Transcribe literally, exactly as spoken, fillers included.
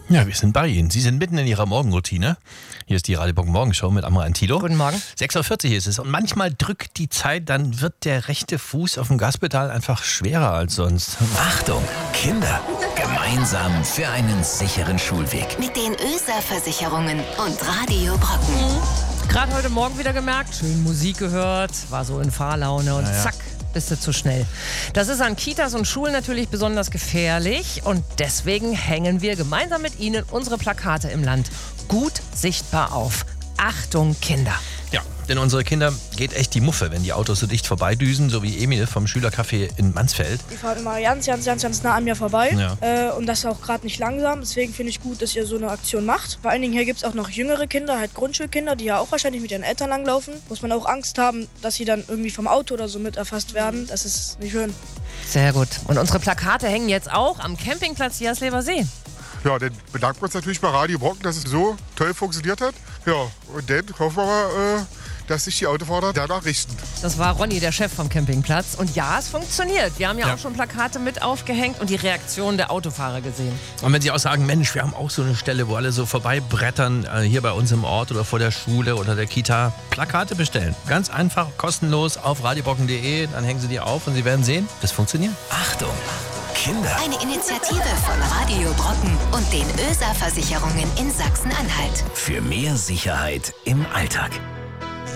Ja, wir sind bei Ihnen. Sie sind mitten in Ihrer Morgenroutine. Hier ist die Radio Bock Morgenshow mit Amra Antilo. Guten Morgen. sechs Uhr vierzig ist es und manchmal drückt die Zeit, dann wird der rechte Fuß auf dem Gaspedal einfach schwerer als sonst. Achtung, Kinder, gemeinsam für einen sicheren Schulweg. Mit den ÖSA-Versicherungen und Radio Brocken. Mhm. Gerade heute Morgen wieder gemerkt, schön Musik gehört, war so in Fahrlaune und Naja. zack, bist du zu schnell. Das ist an Kitas und Schulen natürlich besonders gefährlich und deswegen hängen wir gemeinsam mit Ihnen unsere Plakate im Land gut sichtbar auf. Achtung, Kinder! Ja, denn unsere Kinder geht echt die Muffe, wenn die Autos so dicht vorbeidüsen, so wie Emil vom Schülercafé in Mansfeld. Die fahren immer ganz, ganz, ganz, ganz nah an mir vorbei. Ja. Äh, und das auch gerade nicht langsam. Deswegen finde ich gut, dass ihr so eine Aktion macht. Vor allen Dingen hier gibt es auch noch jüngere Kinder, halt Grundschulkinder, die ja auch wahrscheinlich mit ihren Eltern langlaufen. Muss man auch Angst haben, dass sie dann irgendwie vom Auto oder so mit erfasst werden. Das ist nicht schön. Sehr gut. Und unsere Plakate hängen jetzt auch am Campingplatz Jerslever See. Ja, dann bedanken wir uns natürlich bei Radio Brocken, dass es so toll funktioniert hat. Ja, und dann hoffen wir mal, äh, dass sich die Autofahrer danach richten. Das war Ronny, der Chef vom Campingplatz. Und ja, es funktioniert. Wir haben ja, Ja. auch schon Plakate mit aufgehängt und die Reaktion der Autofahrer gesehen. Und wenn Sie auch sagen, Mensch, wir haben auch so eine Stelle, wo alle so vorbeibrettern, äh, hier bei uns im Ort oder vor der Schule oder der Kita, Plakate bestellen. Ganz einfach, kostenlos auf radiobrocken punkt de, dann hängen Sie die auf und Sie werden sehen, das funktioniert. Achtung, Kinder, Eine Initiative von Radio Brocken und den ÖSA-Versicherungen in Sachsen-Anhalt. für mehr Sicherheit im Alltag.